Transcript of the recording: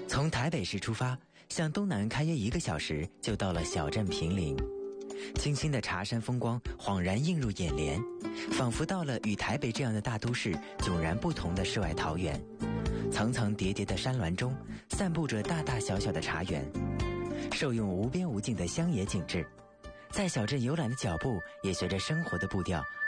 从台北市出发，向东南开约1个小时，就到了小镇平陵。清新的茶山风光恍然映入眼帘，仿佛到了与台北这样的大都市迥然不同的世外桃源。层层叠叠的山峦中，散布着大大小小的茶园，受用无边无尽的乡野景致。在小镇游览的脚步，也随着生活的步调